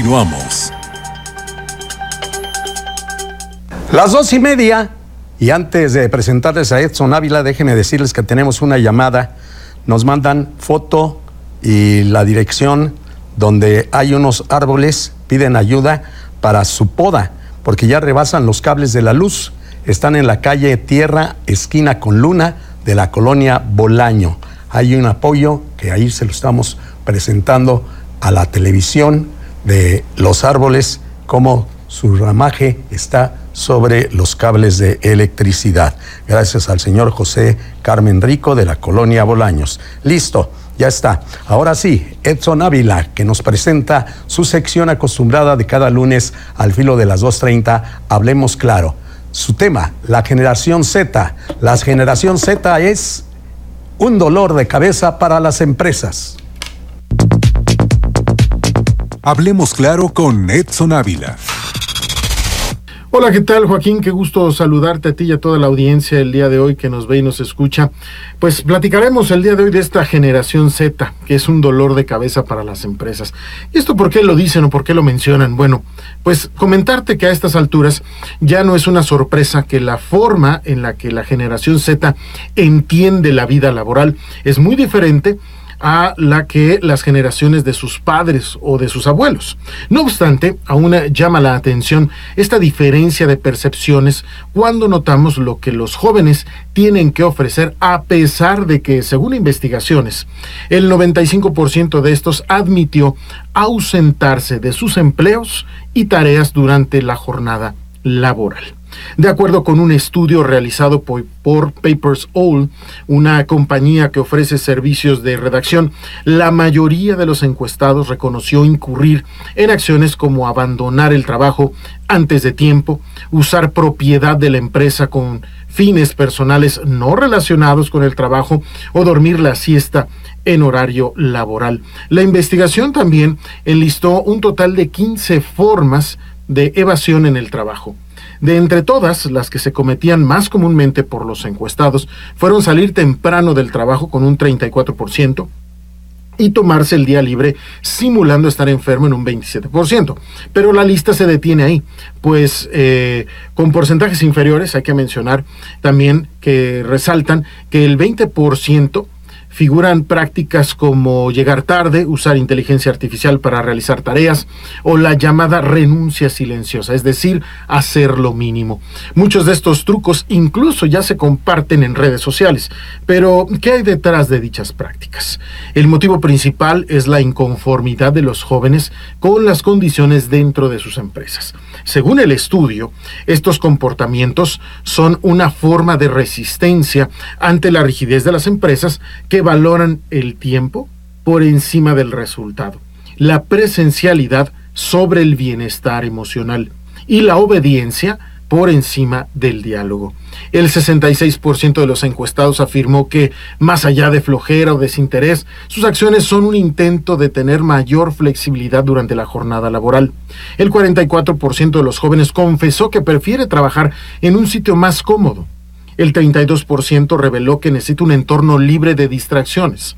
Continuamos. Las 2:30, y antes de presentarles a Edson Ávila, déjenme decirles que tenemos una llamada. Nos mandan foto y la dirección donde hay unos árboles, piden ayuda para su poda, porque ya rebasan los cables de la luz. Están en la calle Tierra, esquina con Luna, de la colonia Bolaño. Hay un apoyo que ahí se lo estamos presentando a la televisión de los árboles, como su ramaje está sobre los cables de electricidad. Gracias al señor José Carmen Rico de la colonia Bolaños. Listo, ya está. Ahora sí, Edson Ávila, que nos presenta su sección acostumbrada de cada lunes al filo de las 2:30, Hablemos Claro. Su tema, la generación Z. La generación Z es un dolor de cabeza para las empresas. Hablemos Claro con Edson Ávila. Hola, ¿qué tal, Joaquín? Qué gusto saludarte a ti y a toda la audiencia el día de hoy que nos ve y nos escucha. Pues platicaremos el día de hoy de esta generación Z, que es un dolor de cabeza para las empresas. ¿Y esto por qué lo dicen o por qué lo mencionan? Bueno, pues comentarte que a estas alturas ya no es una sorpresa que la forma en la que la generación Z entiende la vida laboral es muy diferente a la que las generaciones de sus padres o de sus abuelos. No obstante, aún llama la atención esta diferencia de percepciones cuando notamos lo que los jóvenes tienen que ofrecer, a pesar de que, según investigaciones, el 95% de estos admitió ausentarse de sus empleos y tareas durante la jornada laboral. De acuerdo con un estudio realizado por Papers All, una compañía que ofrece servicios de redacción, la mayoría de los encuestados reconoció incurrir en acciones como abandonar el trabajo antes de tiempo, usar propiedad de la empresa con fines personales no relacionados con el trabajo o dormir la siesta en horario laboral. La investigación también enlistó un total de 15 formas de evasión en el trabajo. De entre todas, las que se cometían más comúnmente por los encuestados fueron salir temprano del trabajo con un 34% y tomarse el día libre simulando estar enfermo en un 27%. Pero la lista se detiene ahí, pues con porcentajes inferiores hay que mencionar también que resaltan que el 20% figuran prácticas como llegar tarde, usar inteligencia artificial para realizar tareas o la llamada renuncia silenciosa, es decir, hacer lo mínimo. Muchos de estos trucos incluso ya se comparten en redes sociales, pero ¿qué hay detrás de dichas prácticas? El motivo principal es la inconformidad de los jóvenes con las condiciones dentro de sus empresas. Según el estudio, estos comportamientos son una forma de resistencia ante la rigidez de las empresas que valoran el tiempo por encima del resultado, la presencialidad sobre el bienestar emocional y la obediencia por encima del diálogo. El 66% de los encuestados afirmó que, más allá de flojera o desinterés, sus acciones son un intento de tener mayor flexibilidad durante la jornada laboral. El 44% de los jóvenes confesó que prefiere trabajar en un sitio más cómodo. El 32% reveló que necesita un entorno libre de distracciones.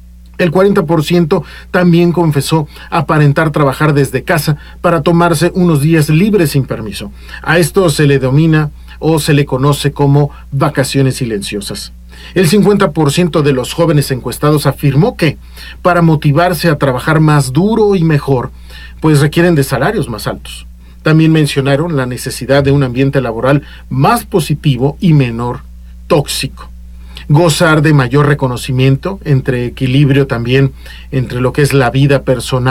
El 40% también confesó aparentar trabajar desde casa para tomarse unos días libres sin permiso. A esto se le denomina o se le conoce como vacaciones silenciosas. El 50% de los jóvenes encuestados afirmó que, para motivarse a trabajar más duro y mejor, pues requieren de salarios más altos. También mencionaron la necesidad de un ambiente laboral más positivo y menor tóxico. Gozar de mayor reconocimiento, entre equilibrio también entre lo que es la vida personal